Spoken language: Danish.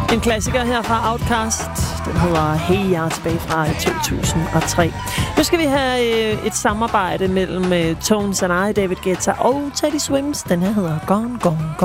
En klassiker her fra Outkast. Den hedder Hey, jeg er tilbage fra 2003. Nu skal vi have et samarbejde mellem Tones and I, David Guetta og Teddy Swims. Den her hedder Gone, Gone, Gone.